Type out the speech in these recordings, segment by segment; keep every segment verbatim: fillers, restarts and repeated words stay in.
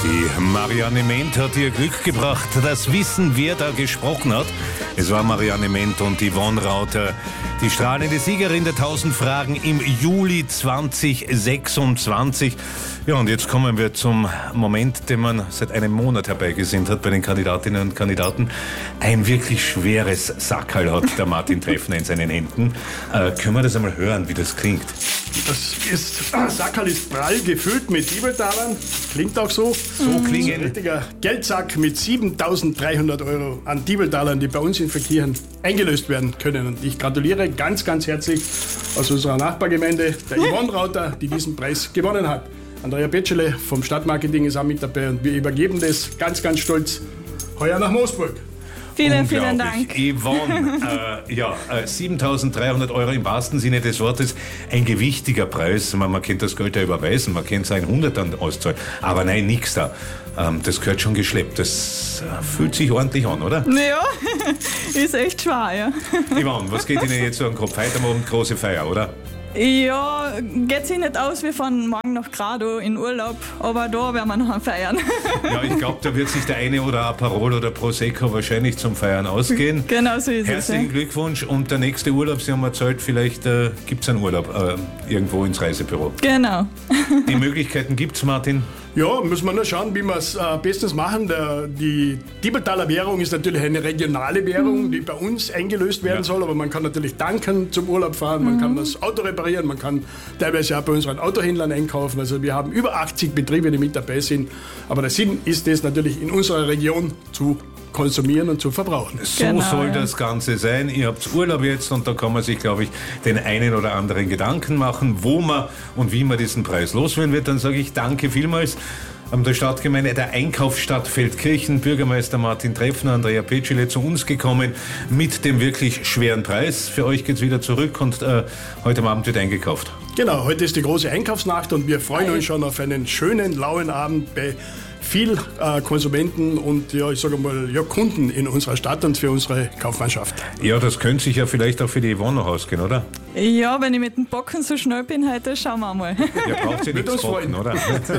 Die Marianne Ment hat ihr Glück gebracht. Das Wissen, wer da gesprochen hat. Es war Marianne Ment und Yvonne Rauter, die strahlende Siegerin der tausend Fragen im Juli zwanzig sechsundzwanzig. Ja, und jetzt kommen wir zum Moment, den man seit einem Monat herbeigesehnt hat bei den Kandidatinnen und Kandidaten. Ein wirklich schweres Sackerl hat der Martin Treffner in seinen Händen. Äh, können wir das einmal hören, wie das klingt? Das ist, äh, Sackerl ist prall gefüllt mit Diebeltalern. Klingt auch so. So klingen. Ein richtiger Geldsack mit siebentausenddreihundert Euro an Diebeltalern, die bei uns in Verkehren eingelöst werden können. Und ich gratuliere ganz, ganz herzlich aus unserer Nachbargemeinde, der Yvonne Rauter, die diesen Preis gewonnen hat. Andrea Petschele vom Stadtmarketing ist auch mit dabei und wir übergeben das ganz, ganz stolz heuer nach Moosburg. Vielen, vielen Dank. Yvonne, äh, ja, äh, siebentausenddreihundert Euro im wahrsten Sinne des Wortes, ein gewichtiger Preis. Man, man kennt das Geld ja überweisen, man kennt sein hundert dann auszahlen, aber nein, nix da. Ähm, das gehört schon geschleppt. Das äh, fühlt sich ordentlich an, oder? Ja, ist echt schwer, ja. Yvonne, was geht Ihnen jetzt so an den Kopf? Heute Abend große Feier, oder? Ja, geht sich nicht aus, wir fahren morgen nach Grado in Urlaub, aber da werden wir noch feiern. Ja, ich glaube, da wird sich der eine oder Aperol oder Prosecco wahrscheinlich zum Feiern ausgehen. Genau so ist Herzlichen es. Ja. Glückwunsch und der nächste Urlaub, Sie haben erzählt, vielleicht äh, gibt es einen Urlaub äh, irgendwo ins Reisebüro. Genau. Die Möglichkeiten gibt es, Martin? Ja, müssen wir nur schauen, wie wir es äh, bestens machen. Der, die Diebeltaler Währung ist natürlich eine regionale Währung, die bei uns eingelöst werden ja. soll, aber man kann natürlich tanken zum Urlaub fahren, man mhm. kann das Auto reparieren, man kann teilweise auch bei unseren Autohändlern einkaufen. Also wir haben über achtzig Betriebe, die mit dabei sind, aber der Sinn ist es natürlich in unserer Region zu konsumieren und zu verbrauchen. So genau, soll ja. das Ganze sein. Ihr habt Urlaub jetzt und da kann man sich, glaube ich, den einen oder anderen Gedanken machen, wo man und wie man diesen Preis loswerden wird. Dann sage ich danke vielmals an der Stadtgemeinde, der Einkaufsstadt Feldkirchen, Bürgermeister Martin Treffner, Andrea Petschele zu uns gekommen mit dem wirklich schweren Preis. Für euch geht's wieder zurück und äh, heute Abend wird eingekauft. Genau, heute ist die große Einkaufsnacht und wir freuen uns schon auf einen schönen, lauen Abend bei viel äh, Konsumenten und ja, ich sage mal ja, Kunden in unserer Stadt und für unsere Kaufmannschaft. Ja, das könnte sich ja vielleicht auch für die Yvonne noch ausgehen, oder? Ja, wenn ich mit dem Bocken so schnell bin heute, schauen wir mal. Ja, braucht sie nichts bocken, oder?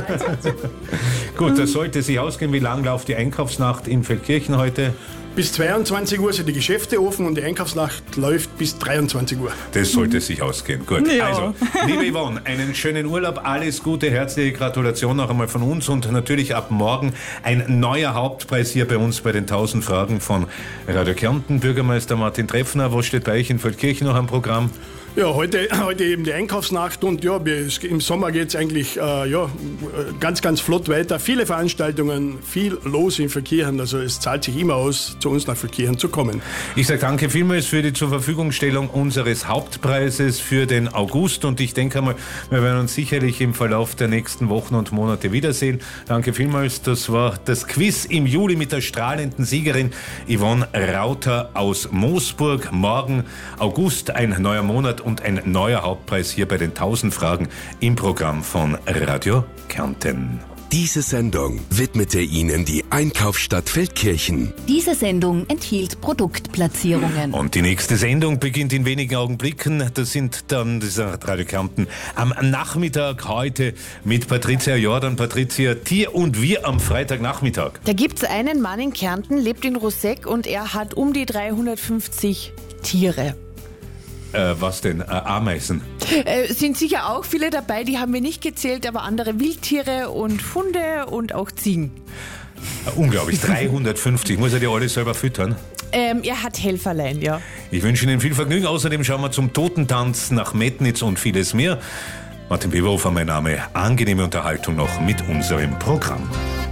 Gut, das sollte sich ausgehen. Wie lang läuft die Einkaufsnacht in Feldkirchen heute? Bis zweiundzwanzig Uhr sind die Geschäfte offen und die Einkaufsnacht läuft bis dreiundzwanzig Uhr. Das sollte sich ausgehen. Gut, ja. Also, liebe Yvonne, einen schönen Urlaub, alles Gute, herzliche Gratulation noch einmal von uns und natürlich ab morgen ein neuer Hauptpreis hier bei uns bei den tausend Fragen von Radio Kärnten. Bürgermeister Martin Treffner, was steht bei euch in Feldkirchen noch am Programm? Ja, heute, heute eben die Einkaufsnacht und ja, wir, im Sommer geht es eigentlich äh, ja, ganz, ganz flott weiter. Viele Veranstaltungen, viel los in Feldkirchen, also es zahlt sich immer aus, zu uns nach Feldkirchen zu kommen. Ich sage danke vielmals für die Zurverfügungstellung unseres Hauptpreises für den August und ich denke einmal, wir werden uns sicherlich im Verlauf der nächsten Wochen und Monate wiedersehen. Danke vielmals, das war das Quiz im Juli mit der strahlenden Siegerin Yvonne Rauter aus Moosburg. Morgen August, ein neuer Monat und ein neuer Hauptpreis hier bei den tausend Fragen im Programm von Radio Kärnten. Diese Sendung widmete Ihnen die Einkaufsstadt Feldkirchen. Diese Sendung enthielt Produktplatzierungen. Und die nächste Sendung beginnt in wenigen Augenblicken. Das sind dann dieser Radio Kärnten am Nachmittag heute mit Patricia Jordan. Patricia, Tier und wir am Freitagnachmittag. Da gibt's einen Mann in Kärnten, lebt in Roseck und er hat um die dreihundertfünfzig Tiere. Äh, was denn? Äh, Ameisen? Äh, sind sicher auch viele dabei, die haben wir nicht gezählt, aber andere Wildtiere und Hunde und auch Ziegen. Äh, unglaublich, dreihundertfünfzig. Muss er die alle selber füttern? Ähm, er hat Helferlein, ja. Ich wünsche Ihnen viel Vergnügen. Außerdem schauen wir zum Totentanz nach Metnitz und vieles mehr. Martin Beberhofer, mein Name. Angenehme Unterhaltung noch mit unserem Programm.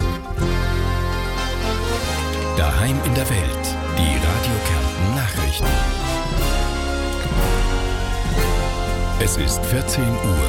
Daheim in der Welt. Die Radio Kärnten Nachrichten. Es ist vierzehn Uhr.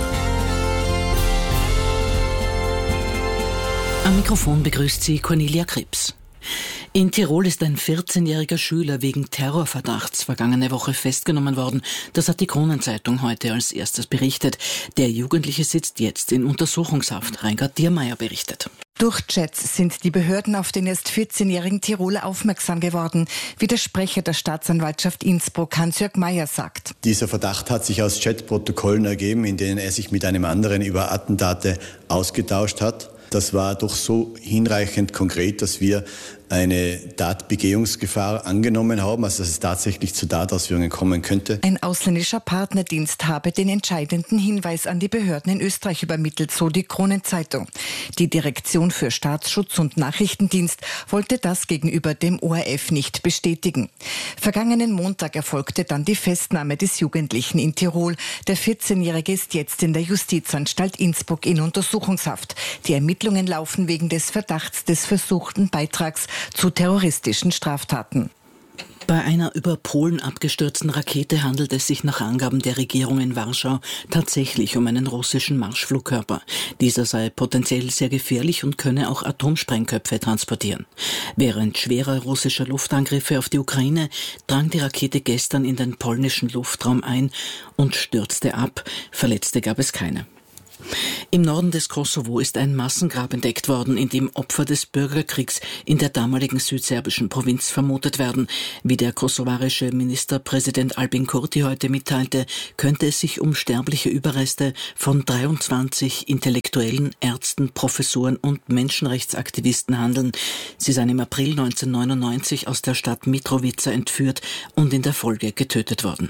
Am Mikrofon begrüßt sie Cornelia Krebs. In Tirol ist ein vierzehnjähriger Schüler wegen Terrorverdachts vergangene Woche festgenommen worden. Das hat die Kronenzeitung heute als erstes berichtet. Der Jugendliche sitzt jetzt in Untersuchungshaft. Reingard Diermeier berichtet. Durch Chats sind die Behörden auf den erst vierzehnjährigen Tiroler aufmerksam geworden, wie der Sprecher der Staatsanwaltschaft Innsbruck, Hans-Jörg Meyer, sagt. Dieser Verdacht hat sich aus Chatprotokollen ergeben, in denen er sich mit einem anderen über Attentate ausgetauscht hat. Das war doch so hinreichend konkret, dass wir eine Tatbegehungsgefahr angenommen haben, also dass es tatsächlich zu Tatausführungen kommen könnte. Ein ausländischer Partnerdienst habe den entscheidenden Hinweis an die Behörden in Österreich übermittelt, so die Kronenzeitung. Die Direktion für Staatsschutz und Nachrichtendienst wollte das gegenüber dem O R F nicht bestätigen. Vergangenen Montag erfolgte dann die Festnahme des Jugendlichen in Tirol. Der vierzehnjährige ist jetzt in der Justizanstalt Innsbruck in Untersuchungshaft. Die Ermittlungen laufen wegen des Verdachts des versuchten Beitrags zu terroristischen Straftaten. Bei einer über Polen abgestürzten Rakete handelt es sich nach Angaben der Regierung in Warschau tatsächlich um einen russischen Marschflugkörper. Dieser sei potenziell sehr gefährlich und könne auch Atomsprengköpfe transportieren. Während schwerer russischer Luftangriffe auf die Ukraine drang die Rakete gestern in den polnischen Luftraum ein und stürzte ab. Verletzte gab es keine. Im Norden des Kosovo ist ein Massengrab entdeckt worden, in dem Opfer des Bürgerkriegs in der damaligen südserbischen Provinz vermutet werden. Wie der kosovarische Ministerpräsident Albin Kurti heute mitteilte, könnte es sich um sterbliche Überreste von dreiundzwanzig Intellektuellen, Ärzten, Professoren und Menschenrechtsaktivisten handeln. Sie seien im April neunzehnhundertneunundneunzig aus der Stadt Mitrovica entführt und in der Folge getötet worden.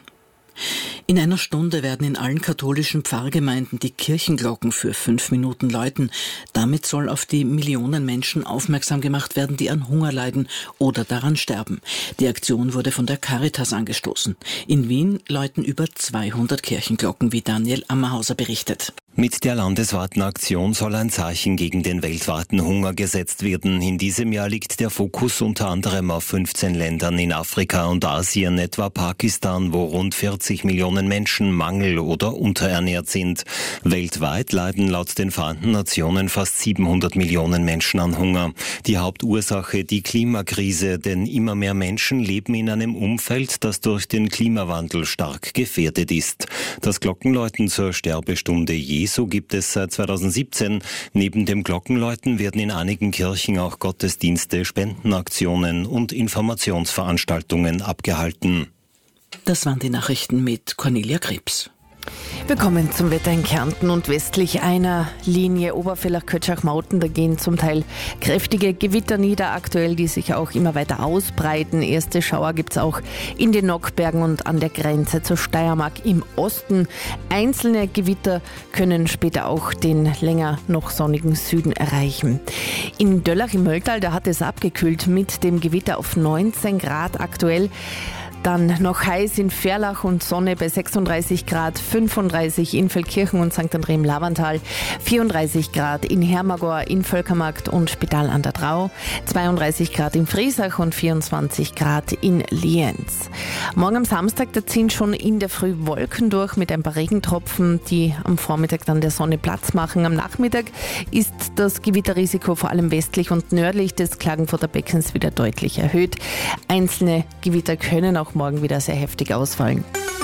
In einer Stunde werden in allen katholischen Pfarrgemeinden die Kirchenglocken für fünf Minuten läuten. Damit soll auf die Millionen Menschen aufmerksam gemacht werden, die an Hunger leiden oder daran sterben. Die Aktion wurde von der Caritas angestoßen. In Wien läuten über zweihundert Kirchenglocken, wie Daniel Ammerhauser berichtet. Mit der landesweiten Aktion soll ein Zeichen gegen den weltweiten Hunger gesetzt werden. In diesem Jahr liegt der Fokus unter anderem auf fünfzehn Ländern in Afrika und Asien, etwa Pakistan, wo rund vierzig Millionen Menschen mangel- oder unterernährt sind. Weltweit leiden laut den Vereinten Nationen fast siebenhundert Millionen Menschen an Hunger. Die Hauptursache die Klimakrise, denn immer mehr Menschen leben in einem Umfeld, das durch den Klimawandel stark gefährdet ist. Das Glockenläuten zur Sterbestunde Jesu So gibt es seit zweitausendsiebzehn. Neben dem Glockenläuten werden in einigen Kirchen auch Gottesdienste, Spendenaktionen und Informationsveranstaltungen abgehalten. Das waren die Nachrichten mit Cornelia Krebs. Wir kommen zum Wetter in Kärnten und westlich einer Linie Obervillach-Kötschach-Mauten. Da gehen zum Teil kräftige Gewitter nieder aktuell, die sich auch immer weiter ausbreiten. Erste Schauer gibt es auch in den Nockbergen und an der Grenze zur Steiermark im Osten. Einzelne Gewitter können später auch den länger noch sonnigen Süden erreichen. In Döllach im Mölltal, da hat es abgekühlt mit dem Gewitter auf neunzehn Grad aktuell. Dann noch heiß in Verlach und Sonne bei sechsunddreißig Grad, fünfunddreißig in Feldkirchen und Sankt André im Lavantal, vierunddreißig Grad in Hermagor, in Völkermarkt und Spital an der Drau, zweiunddreißig Grad in Friesach und vierundzwanzig Grad in Lienz. Morgen am Samstag, da ziehen schon in der Früh Wolken durch mit ein paar Regentropfen, die am Vormittag dann der Sonne Platz machen. Am Nachmittag ist das Gewitterrisiko vor allem westlich und nördlich des Klagenfurter Beckens wieder deutlich erhöht. Einzelne Gewitter können auch morgen wieder sehr heftig ausfallen.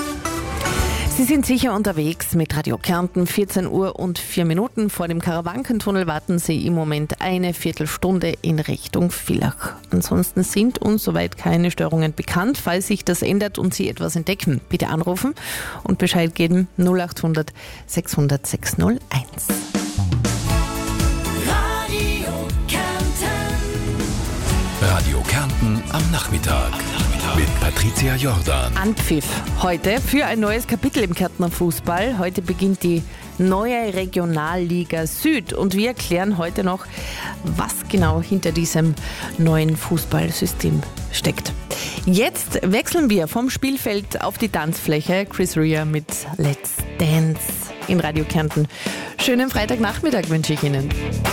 Sie sind sicher unterwegs mit Radio Kärnten, vierzehn Uhr und vier Minuten. Vor dem Karawankentunnel warten Sie im Moment eine Viertelstunde in Richtung Villach. Ansonsten sind uns soweit keine Störungen bekannt. Falls sich das ändert und Sie etwas entdecken, bitte anrufen und Bescheid geben null acht hundert sechshundert sechshunderteins. Radio Kärnten. Radio Kärnten am Nachmittag. Mit Patricia Jordan. Anpfiff heute für ein neues Kapitel im Kärntner Fußball. Heute beginnt die neue Regionalliga Süd und wir erklären heute noch, was genau hinter diesem neuen Fußballsystem steckt. Jetzt wechseln wir vom Spielfeld auf die Tanzfläche. Chris Rea mit Let's Dance in Radio Kärnten. Schönen Freitagnachmittag wünsche ich Ihnen.